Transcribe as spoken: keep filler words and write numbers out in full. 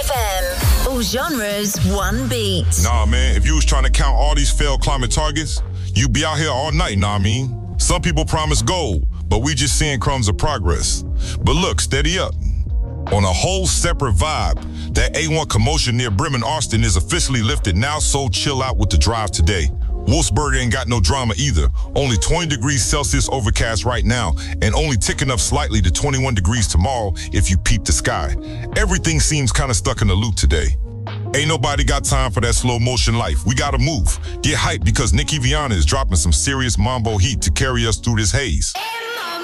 F M. All genres, one beat. Nah, man, if you was trying to count all these failed climate targets, you'd be out here all night, nah I mean? Some people promise gold, but we just seeing crumbs of progress. But look, steady up. On a whole separate vibe, that A one commotion near Bremen Austin is officially lifted now, so chill out with the drive today. Wolfsburg ain't got no drama either. Only twenty degrees Celsius overcast right now, and only ticking up slightly to twenty-one degrees tomorrow if you peep the sky. Everything seems kind of stuck in the loop today. Ain't nobody got time for that slow motion life. We gotta move. Get hyped because Nicki Viana is dropping some serious mambo heat to carry us through this haze.